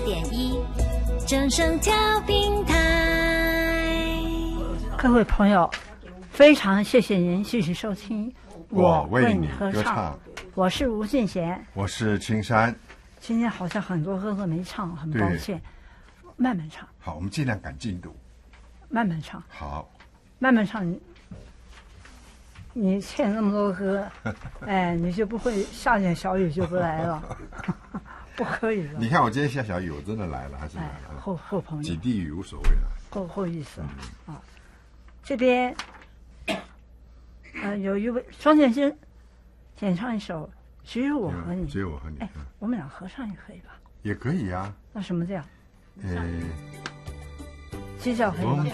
94.1正声调频台。 各位朋友，非常谢谢您继续收听我为你歌歌唱。 我是吴俊贤， 我是青山。 今天好像很多歌都没唱，很抱歉，慢慢唱。 好，我们尽量赶进度， 慢慢唱。 好， 慢慢唱。你欠那么多歌，哎，你就不会下点小雨就不来了，不可以了。 你看我今天下小雨，我真的来了，还是来了。 后朋友几滴雨无所谓了。 后意思啊。这边有一位庄建新演唱一首《只有我和你》， 只有我和你。 哎，我们俩合唱也可以吧？ 也可以啊。 那什么这样？ 鸡叫可以吗？